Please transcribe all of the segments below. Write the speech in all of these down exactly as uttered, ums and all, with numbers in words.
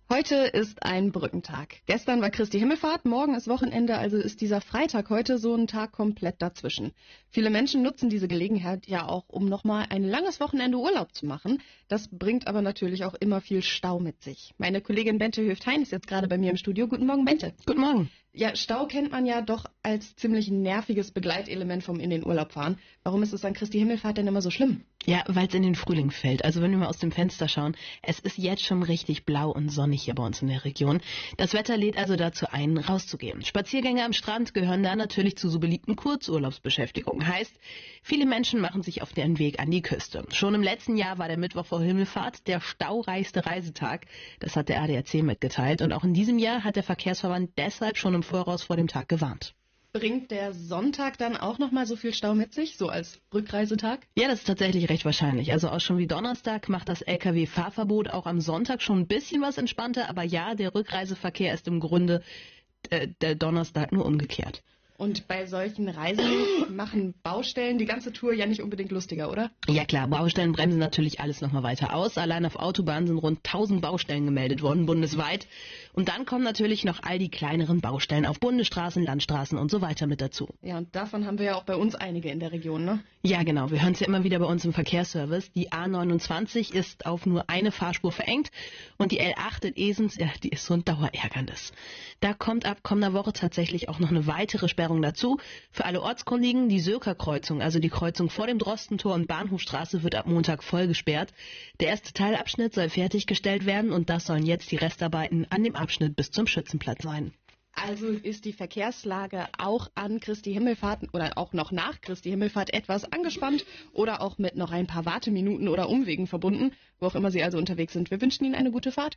Heute ist ein Brückentag. Gestern war Christi Himmelfahrt, morgen ist Wochenende, also ist dieser Freitag heute so ein Tag komplett dazwischen. Viele Menschen nutzen diese Gelegenheit ja auch, um nochmal ein langes Wochenende Urlaub zu machen. Das bringt aber natürlich auch immer viel Stau mit sich. Meine Kollegin Bente Höft-Hein ist jetzt gerade bei mir im Studio. Guten Morgen, Bente. Guten Morgen. Ja, Stau kennt man ja doch als ziemlich nerviges Begleitelement vom in den Urlaub fahren. Warum ist es an Christi Himmelfahrt denn immer so schlimm? Ja, weil es in den Frühling fällt. Also wenn wir mal aus dem Fenster schauen, es ist jetzt schon richtig blau und sonnig hier bei uns in der Region. Das Wetter lädt also dazu ein, rauszugehen. Spaziergänge am Strand gehören da natürlich zu so beliebten Kurzurlaubsbeschäftigungen. Heißt, viele Menschen machen sich auf den Weg an die Küste. Schon im letzten Jahr war der Mittwoch vor Himmelfahrt der staureichste Reisetag. Das hat der A D A C mitgeteilt. Und auch in diesem Jahr hat der Verkehrsverband deshalb schon im Voraus vor dem Tag gewarnt. Bringt der Sonntag dann auch nochmal so viel Stau mit sich, so als Rückreisetag? Ja, das ist tatsächlich recht wahrscheinlich. Also auch schon wie Donnerstag macht das L K W-Fahrverbot auch am Sonntag schon ein bisschen was entspannter. Aber ja, der Rückreiseverkehr ist im Grunde äh, der Donnerstag nur umgekehrt. Und bei solchen Reisen machen Baustellen die ganze Tour ja nicht unbedingt lustiger, oder? Ja klar, Baustellen bremsen natürlich alles nochmal weiter aus. Allein auf Autobahnen sind rund tausend Baustellen gemeldet worden, bundesweit. Und dann kommen natürlich noch all die kleineren Baustellen auf Bundesstraßen, Landstraßen und so weiter mit dazu. Ja, und davon haben wir ja auch bei uns einige in der Region, ne? Ja genau, wir hören es ja immer wieder bei uns im Verkehrsservice. Die A neunundzwanzig ist auf nur eine Fahrspur verengt und die L acht in Esens, ja, die ist so ein Dauerärgernis. Da kommt ab kommender Woche tatsächlich auch noch eine weitere Sperrung dazu. Für alle Ortskundigen, die Söker-Kreuzung, also die Kreuzung vor dem Drostentor und Bahnhofstraße, wird ab Montag voll gesperrt. Der erste Teilabschnitt soll fertiggestellt werden und das sollen jetzt die Restarbeiten an dem Abschnitt bis zum Schützenplatz sein. Also ist die Verkehrslage auch an Christi Himmelfahrt oder auch noch nach Christi Himmelfahrt etwas angespannt oder auch mit noch ein paar Warteminuten oder Umwegen verbunden, wo auch immer Sie also unterwegs sind. Wir wünschen Ihnen eine gute Fahrt.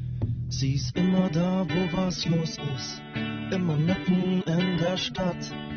Sie ist immer da, wo was los ist, immer mitten in der Stadt.